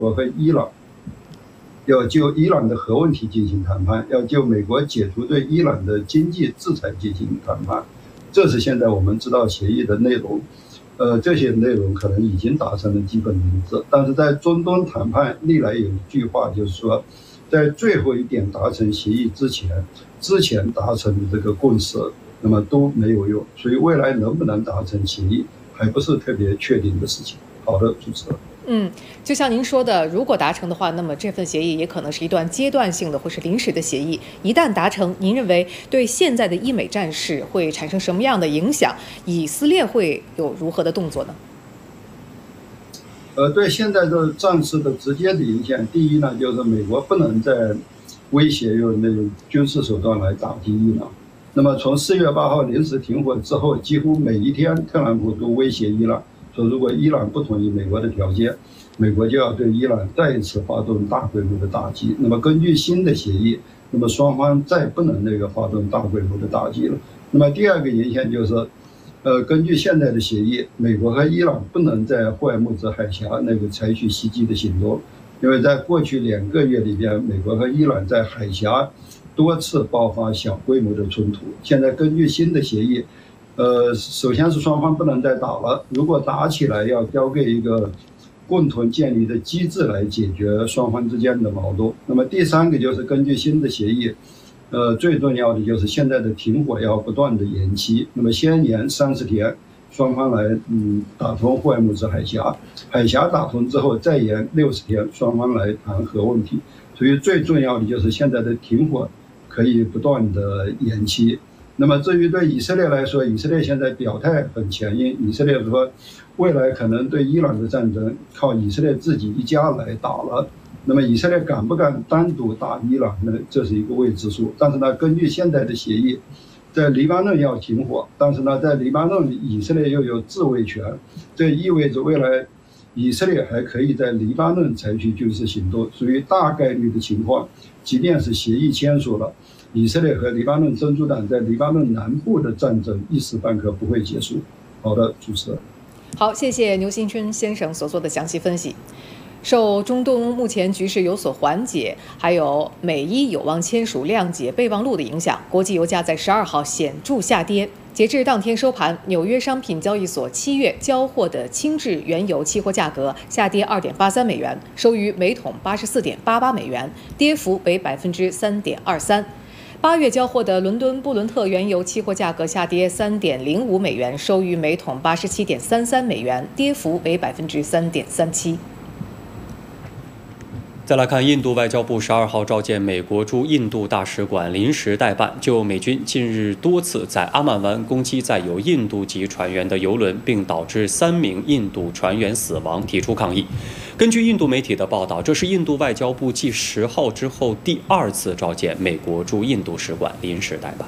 国和伊朗要就伊朗的核问题进行谈判，要就美国解除对伊朗的经济制裁进行谈判。这是现在我们知道协议的内容。这些内容可能已经达成了基本的一致，但是在中东谈判历来有一句话，就是说，在最后一点达成协议之前达成的这个共识，那么都没有用，所以未来能不能达成协议，还不是特别确定的事情。好的，主持人。 就像您说的，如果达成的话，那么这份协议也可能是一段阶段性的或是临时的协议。一旦达成，您认为对现在的伊美战事会产生什么样的影响？以色列会有如何的动作呢？ 对现在的战事的直接的影响，第一呢，就是美国不能再威胁用那种军事手段来打击伊朗。那么从4月8号临时停火之后，几乎每一天特朗普都威胁伊朗，说如果伊朗不同意美国的条件，美国就要对伊朗再一次发动大规模的打击。那么根据新的协议，那么双方再不能发动大规模的打击了。那么第二个影响就是，根据现在的协议，美国和伊朗不能在霍尔木兹海峡采取袭击的行动，因为在过去2个月里边，美国和伊朗在海峡多次爆发小规模的冲突。现在根据新的协议，首先是双方不能再打了，如果打起来，要交给一个共同建立的机制来解决双方之间的矛盾。那么第三个就是根据新的协议，最重要的就是现在的停火要不断的延期。那么先延30天，双方来打通霍尔木兹海峡，海峡打通之后再延60天，双方来谈核问题。所以最重要的就是现在的停火可以不断的延期。那么至于对以色列来说，以色列现在表态很强硬，以色列说未来可能对伊朗的战争靠以色列自己一家来打了。那么以色列敢不敢单独打伊朗呢？这是一个未知数。但是呢，根据现在的协议，在黎巴嫩要停火，但是呢，在黎巴嫩以色列又有自卫权，这意味着未来以色列还可以在黎巴嫩采取军事行动。属于大概率的情况，即便是协议签署了，以色列和黎巴嫩真主党在黎巴嫩南部的战争一时半刻不会结束。好的，主持人。 好，谢谢牛新春先生所做的详细分析。受中东目前局势有所缓解，还有美伊有望签署谅解备忘录的影响，国际油价在12号显著下跌。截至当天收盘，纽约商品交易所7月交货的轻质原油期货价格下跌2.83美元，收于每桶84.88美元，跌幅为3.23%。8月交货的伦敦布伦特原油期货价格下跌3.05美元，收于每桶87.33美元，跌幅为3.37%。 再来看，印度外交部12号召见美国驻印度大使馆临时代办，就美军近日多次在阿曼湾攻击载有印度籍船员的油轮，并导致3名印度船员死亡，提出抗议。根据印度媒体的报道，这是印度外交部继10号之后第2次召见美国驻印度使馆临时代办。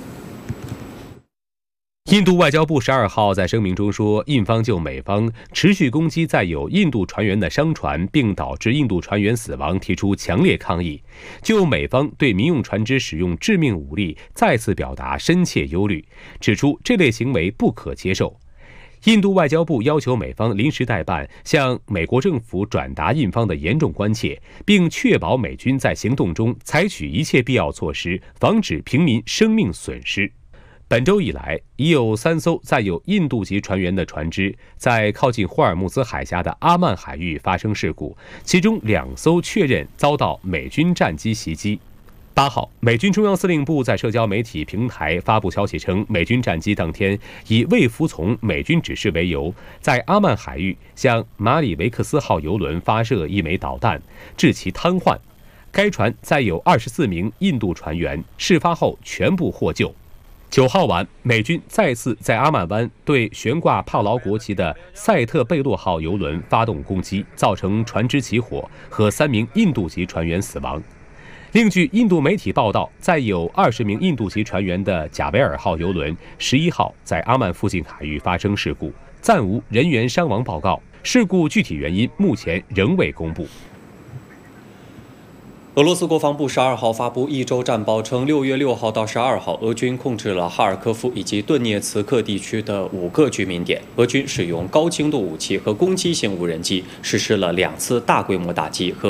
印度外交部12号在声明中说，印方就美方持续攻击载有印度船员的商船，并导致印度船员死亡提出强烈抗议，就美方对民用船只使用致命武力再次表达深切忧虑，指出这类行为不可接受。印度外交部要求美方临时代办向美国政府转达印方的严重关切，并确保美军在行动中采取一切必要措施，防止平民生命损失。本周以来，已有3艘载有印度籍船员的船只在靠近霍尔木兹海峡的阿曼海域发生事故，其中2艘确认遭到美军战机袭击。8号，美军中央司令部在社交媒体平台发布消息称，美军战机当天以未服从美军指示为由，在阿曼海域向马里维克斯号油轮发射1枚导弹，致其瘫痪。该船载有24名印度船员，事发后全部获救。9号晚，美军再次在阿曼湾对悬挂帕劳国旗的塞特贝洛号油轮发动攻击，造成船只起火和3名印度籍船员死亡。另据印度媒体报道，载有20名印度籍船员的贾维尔号油轮11号在阿曼附近海域发生事故，暂无人员伤亡报告，事故具体原因目前仍未公布。 俄罗斯国防部12号发布一周战报称，6月6号到12号，俄军控制了哈尔科夫以及顿涅茨克地区的5个居民点。俄军使用高精度武器和攻击性无人机，实施了2次大规模打击和